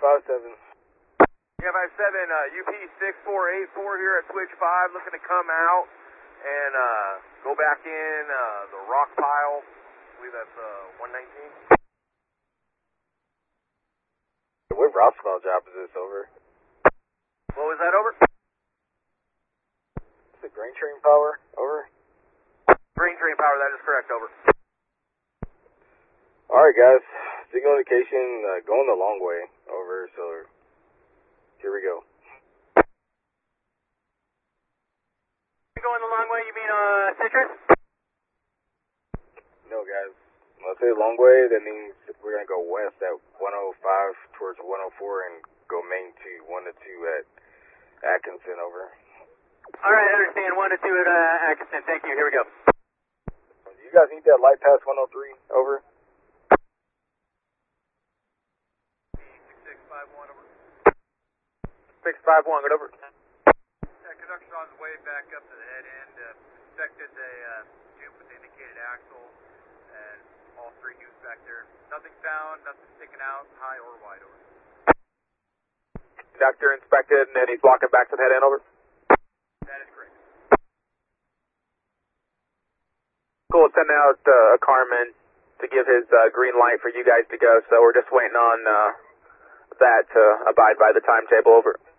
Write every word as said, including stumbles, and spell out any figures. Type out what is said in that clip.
five seven. Yeah, five seven, uh, U P six four eight four here at Switch five, looking to come out and uh, go back in uh, the rock pile. I believe that's uh, one nineteen. What route smell job is this, over? What was that, over? Is it grain train power, over? Green train power, that is correct, over. Alright guys, signal indication uh, going the long way, over, so here we go. Going the long way, you mean uh, Citrus? No guys, when I say long way, that means we're going to go west at one oh five towards one oh four and go main to one to two at Atkinson, over. Alright, I understand, one to two at uh, Atkinson, thank you, here we go. You guys need that light past one oh three, over? six five one, over. six five one, good over. Yeah, conductor's on his way back up to the head end. Uh, inspected the uh, tube with the indicated axle and all three tubes back there. Nothing found, nothing sticking out, high or wide, over. Conductor inspected and then he's walking back to the head end, over? That is correct. Cool, send out uh, a Carmen to give his uh, green light for you guys to go, so we're just waiting on uh, that to abide by the timetable, over.